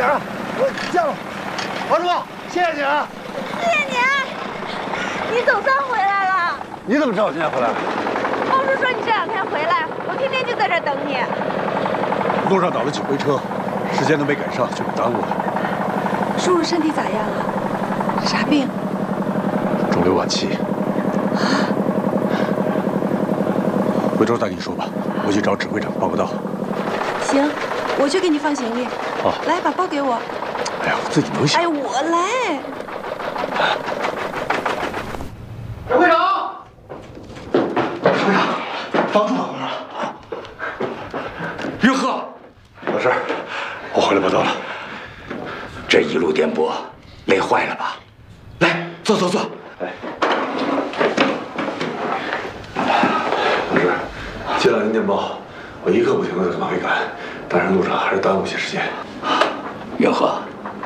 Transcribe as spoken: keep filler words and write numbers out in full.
点啊！我下了。王叔，谢谢你啊！ 谢谢你啊！你总算回来了。 你怎么知道我现在回来？ 包叔说你这两天回来，我天天就在这儿等你。 路上倒了几回车，时间都没赶上，就给耽误了。 叔叔身体咋样啊？啥病？ 肿瘤晚期。啊！回头再跟你说吧，我去找指挥长报个到。 行，我去给你放行李。 好， 来，把包给我。 哎呀，我自己能行。 哎，我来。 指挥长，指挥长，帮助我了。云鹤，有事，我回来报道了。 这一路颠簸，累坏了吧？来，坐坐坐。哎， 老师，接到您电报，我一刻不停的在往回赶，但是路上还是耽误些时间。 云鹤，